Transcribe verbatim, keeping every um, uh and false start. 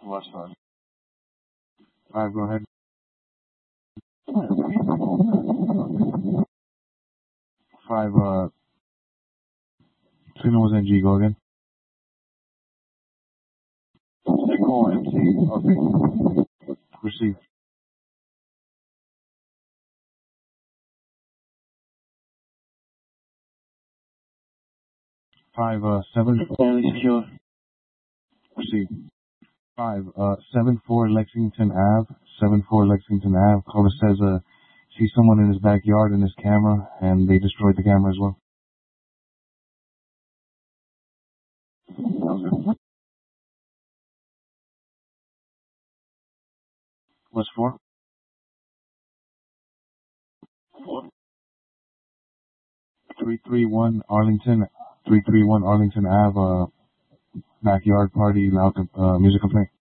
What's five? Five, go ahead. Five, uh, signal was N G, go again. Echo M C, okay. Receive. Five, uh, seven. Fairly secure. Receive. Five, uh, seven four Lexington Ave, seven four Lexington Ave. Caller says, uh, see someone in his backyard in his camera, and they destroyed the camera as well. What's four? Four. three three one Arlington, three three one Arlington Ave, uh, backyard party, loud, uh, music complaint.